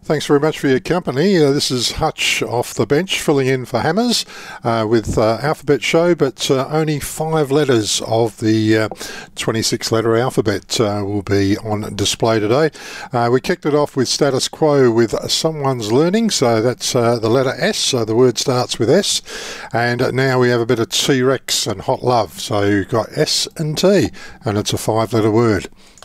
Thanks very much for your company. This is Hutch off the bench, filling in for Hammers with Alphabet Show, but only 5 letters of the 26-letter alphabet will be on display today. We kicked it off with Status Quo with Someone's Learning, so that's the letter S, so the word starts with S. And now we have a bit of T-Rex and Hot Love, so you've got S and T, and it's a 5-letter word.